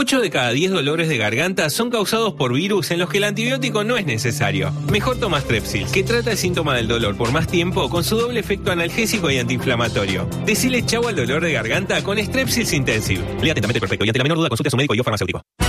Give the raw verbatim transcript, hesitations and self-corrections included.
ocho de cada diez dolores de garganta son causados por virus en los que el antibiótico no es necesario. Mejor toma Strepsils, que trata el síntoma del dolor por más tiempo con su doble efecto analgésico y antiinflamatorio. Decile chau al dolor de garganta con Strepsils Intensive. Lea atentamente el prospecto y ante la menor duda consulte a su médico y o farmacéutico.